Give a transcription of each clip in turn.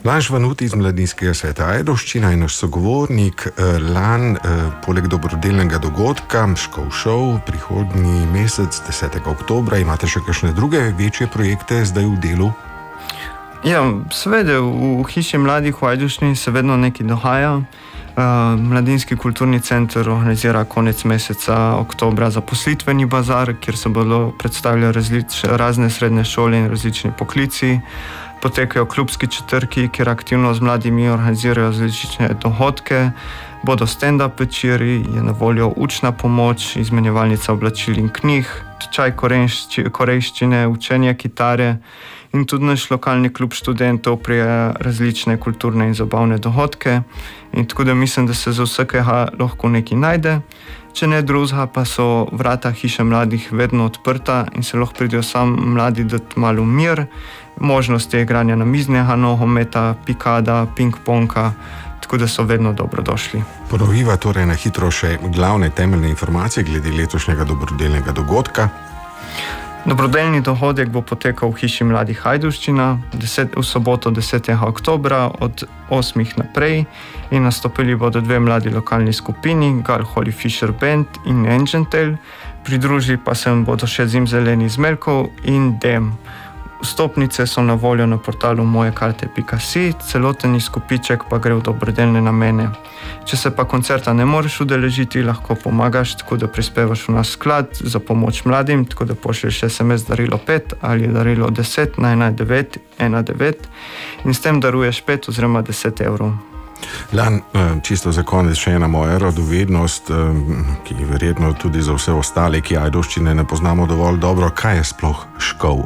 Lanž Vanut iz Mladinskega sveta Ajdovščina je naš sogovornik. Lan, poleg dobrodelnega dogodka Škov šov, prihodnji mesec, 10. oktobra, imate še kakšne druge večje projekte zdaj v delu? Ja, seveda, v Hiši mladih v Ajdovščini se vedno nekaj dogaja. Mladinski kulturni center organizira konec meseca oktobra zaposlitveni bazar, kjer se bodo predstavljali razne srednje šole in različni poklici. Potekajo klubski četrki, kjer aktivno z mladimi organizirajo različne dogodke. Bodo stand-up večeri, je na voljo učna pomoč, izmenjevalnica oblačil in knjig, tečaj korejščine, učenje kitare in tudi naš lokalni klub študentov prijaja različne kulturne in zabavne dogodke. In tako da mislim, da se za vsakega lahko nekaj najde. Če ne drugega, pa so vrata Hiše mladih vedno odprta in se lahko pridejo sam mladi dati malo mir. Možnost je igranja namiznega nogometa, pikada, ping-ponga, tako da so vedno dobrodošli. Ponoviva torej na hitro še glavne temeljne informacije glede letošnjega dobrodelnega dogodka. Dobrodelni dogodek bo potekal v Hiši mladih Ajdovščina v soboto 10. oktobra od 8. naprej in nastopili bodo dve mladi lokalni skupini, Gal Holy Fisher Band in Engentel, pridružili pa se bodo še Zimzeleni Zmelkov in Dem. Vstopnice so na voljo na portalu mojekarte.si, celoten izkupiček pa gre v dobrodelne namene. Če se pa koncerta ne moreš udeležiti, lahko pomagaš, tako da prispevaš v naš sklad za pomoč mladim, tako da pošlješ SMS darilo 5 ali darilo 10 na 1919 in s tem daruješ 5 oziroma 10 evrov. Lan, čisto za konec še ena moja radovednost, ki je verjetno tudi za vse ostale, ki Ajdovščine ne poznamo dovolj dobro. Kaj je sploh Škov?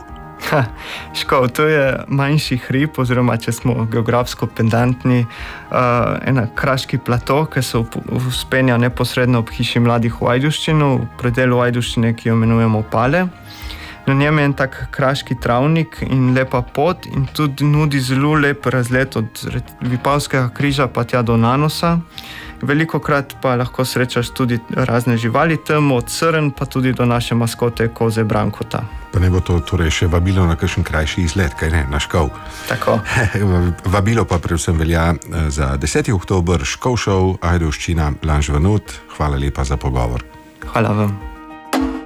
Škov, to je manjši hrib, oziroma če smo geografsko pedantni, ena kraški plato, ki se vzpenja neposredno ob Hiši mladih v Ajdovščino, v predelu Ajdovščine, ki jo imenujemo Pale. Na njem je en tak kraški travnik in lepa pot in tudi nudi zelo lep razgled od Vipavskega križa pa tja do Nanosa. Velikokrat pa lahko srečaš tudi razne živali tam, od srn pa tudi do naše maskote koze Brankota. Pa ne bo to torej še vabilo na kakšen krajši izlet, kaj ne, na Škov? Tako. Vabilo pa predvsem velja za 10. oktober, Škov šov, Ajdovščina, Lanž Vanut. Hvala lepa za pogovor. Hvala vam.